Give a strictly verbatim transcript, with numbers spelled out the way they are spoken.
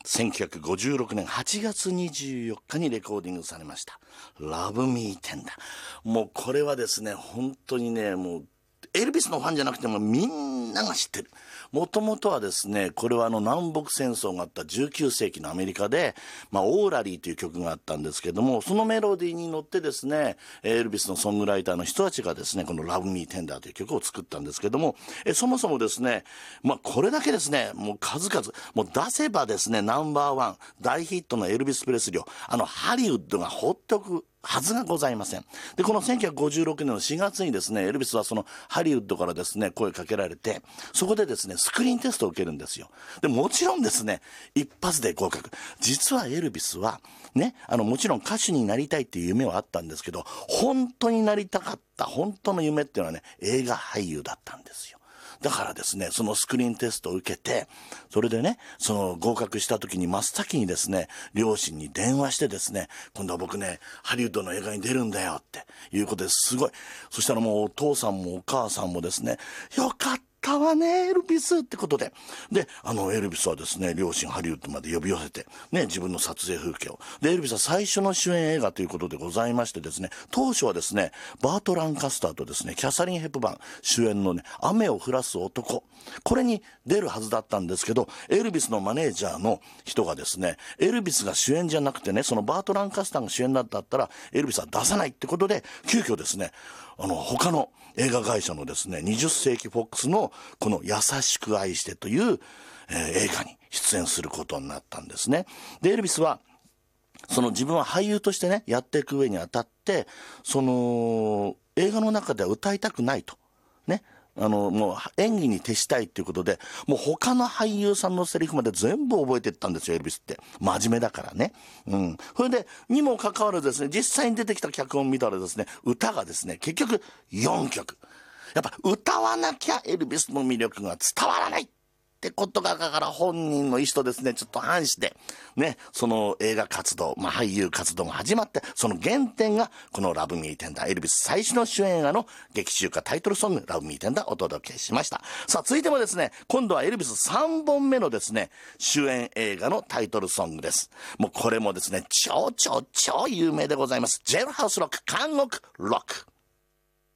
せんきゅうひゃくごじゅうろくねんはちがつにじゅうよっかにレコーディングされました。ラブミーテンダー。もうこれはですね、本当にね、もう、エルビスのファンじゃなくてもみんなが知ってる。もともとはですね、これはあの南北戦争があったじゅうきゅうせいきのアメリカで、まあ、オーラリーという曲があったんですけども、そのメロディーに乗ってですね、エルビスのソングライターの人たちがですね、このラブミーテンダーという曲を作ったんですけども、えそもそもですね、まあ、これだけですね、もう数々、もう出せばですね、ナンバーワン、大ヒットのエルビス・プレスリーを、あのハリウッドが放っておくはずがございません。で、このせんきゅうひゃくごじゅうろくねんのしがつにですね、エルビスはそのハリウッドからですね、声かけられて、そこでですね、スクリーンテストを受けるんですよ。で、もちろんですね、一発で合格。実はエルビスは、ね、あの、もちろん歌手になりたいっていう夢はあったんですけど、本当になりたかった本当の夢っていうのはね、映画俳優だったんですよ。だからですね、そのスクリーンテストを受けて、それでね、その合格した時に真っ先にですね、両親に電話してですね、今度は僕ね、ハリウッドの映画に出るんだよっていうことですごい。そしたらもうお父さんもお母さんもですね、よかった。たわね、エルビスってことで。で、あの、エルビスはですね、両親ハリウッドまで呼び寄せて、ね、自分の撮影風景を。で、エルビスは最初の主演映画ということでございましてですね、当初はですね、バート・ランカスターとですね、キャサリン・ヘップバーン主演のね、雨を降らす男。これに出るはずだったんですけど、エルビスのマネージャーの人がですね、エルビスが主演じゃなくてね、そのバート・ランカスターが主演だったら、エルビスは出さないってことで、急遽ですね、あの、他の映画会社のですね、にじゅっせいきフォックスのこの優しく愛してという、えー、映画に出演することになったんですね。で、エルビスは、その自分は俳優としてね、やっていく上にあたって、その、映画の中では歌いたくないと。ね。あの、もう演技に徹したいっていうことで、もう他の俳優さんのセリフまで全部覚えていったんですよ、エルビスって。真面目だからね。うん。それで、にもかかわらずですね、実際に出てきた脚本見たらですね、歌がですね、結局よんきょく。やっぱ歌わなきゃエルビスの魅力が伝わらないってことが、だから本人の意思とですね、ちょっと反して、ね、その映画活動、まあ俳優活動が始まって、その原点がこのラブミーテンダー、エルビス最初の主演映画の劇中歌タイトルソング、ラブミーテンダーお届けしました。さあ、続いてもですね、今度はエルビスさんぼんめのですね、主演映画のタイトルソングです。もうこれもですね、超超超有名でございます。ジェルハウスロック、監獄ロック。